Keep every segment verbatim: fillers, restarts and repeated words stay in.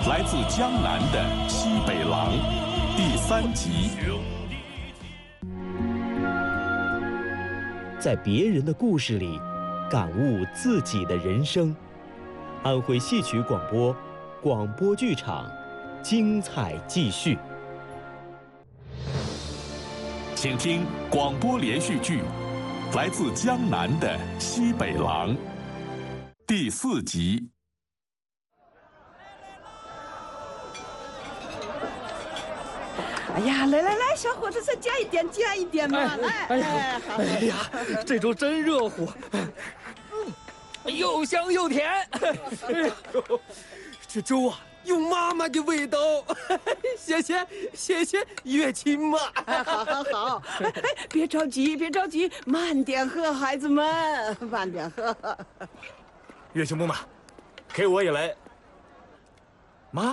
来自江南的西北狼第三集。 在别人的故事里，感悟自己的人生。安徽戏曲广播，广播剧场，精彩继续。 请听广播连续剧《来自江南的西北狼》第四集。 哎呀，来来来，小伙子，再加一点，加一点嘛！来， 哎呀，哎呀，这粥真热乎，嗯，又香又甜。哎呦，这粥啊，有妈妈的味道。谢谢谢谢月琴嘛。 哎，好好好，哎哎，别着急，别着急，慢点喝，孩子们，慢点喝。 月琴木嘛，给我也来。妈。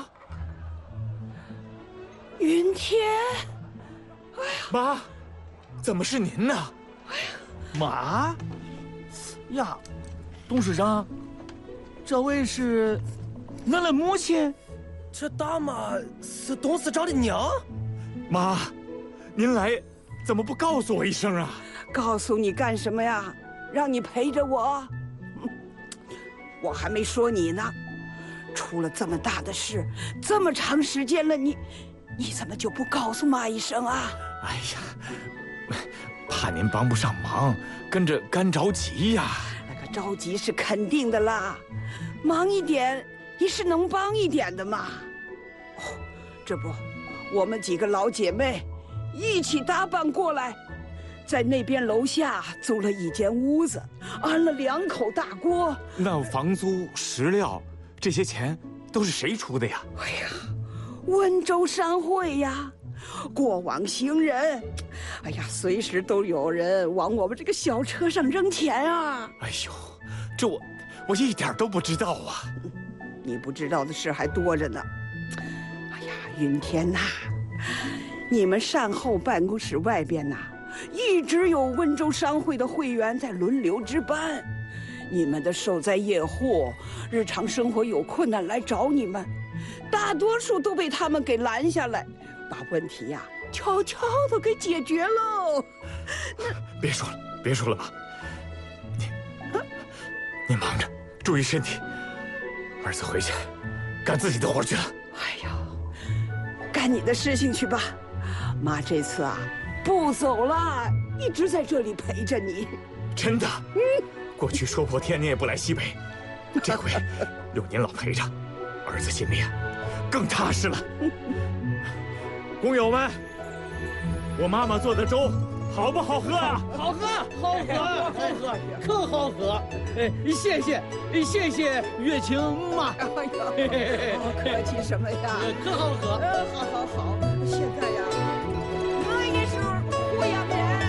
云天， 哎呀，妈，怎么是您呢？ 哎呀， 妈呀，董事长，这位是我的母亲。 这大妈是董事长的娘。 妈，您来怎么不告诉我一声啊？ 告诉你干什么呀？让你陪着我。我还没说你呢，出了这么大的事，这么长时间了，你。你怎么就不告诉妈一声啊？ 哎呀，怕您帮不上忙，跟着干着急呀。 那个着急是肯定的啦，忙一点也是能帮一点的嘛。哦，这不，我们几个老姐妹一起打扮过来，在那边楼下租了一间屋子，安了两口大锅。 那房租、食料这些钱都是谁出的呀？ 哎呀。温州商会呀，过往行人，哎呀，随时都有人往我们这个小车上扔钱啊！ 哎呦，这我我一点都不知道啊！ 你不知道的事还多着呢。哎呀，云天呐，你们善后办公室外边呐，一直有温州商会的会员在轮流值班。你们的受灾业户，日常生活有困难来找你们。大多数都被他们给拦下来，把问题呀、啊、悄悄的给解决喽。 别说了，别说了，妈，你、啊、你忙着，注意身体。儿子回去干自己的活去了。 哎呀，干你的事情去吧。妈这次啊不走了，一直在这里陪着你。 真的？嗯。过去说破天你也不来西北，这回有您老陪着，儿子心里啊更踏实了。工友们，我妈妈做的粥好不好喝啊？ 好喝，好喝，好喝，可好喝！哎，谢谢，谢谢月琴妈。 哎呀，客气什么呀？ 可好喝。 呃，好好好，现在呀，我也是湖阳人。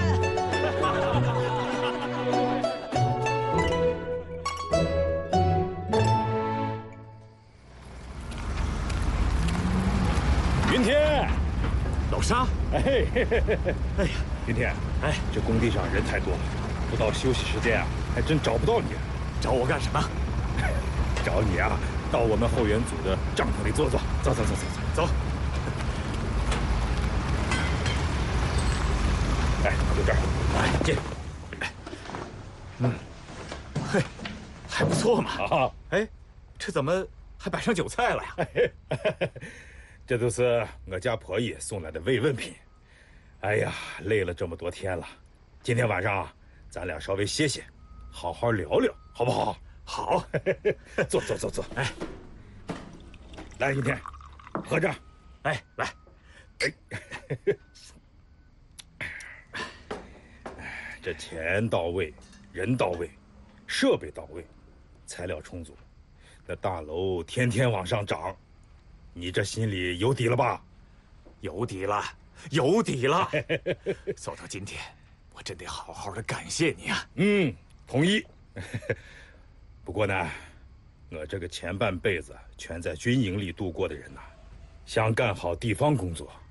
云天， 老沙， 哎，嘿嘿嘿嘿哎呀， 云天，哎，这工地上人太多了，不到休息时间啊，还真找不到你。 找我干什么？ 找你啊，到我们后援组的帐篷里坐坐。走走走走走走。哎，就这儿，哎，进。哎， 嗯，嘿，还不错嘛。 啊， 哎，这怎么还摆上酒菜了呀？ 这都是我家婆姨送来的慰问品。哎呀，累了这么多天了，今天晚上啊，咱俩稍微歇歇，好好聊聊，好不好？ 好， 坐坐坐坐。 哎， 来，云天，喝着。 哎，来。 哎，这钱到位，人到位，设备到位，材料充足，那大楼天天往上涨。你这心里有底了吧？ 有底了，有底了。走到今天，我真得好好的感谢你啊。 嗯，同意。不过呢，我这个前半辈子全在军营里度过的人呐、啊，想干好地方工作，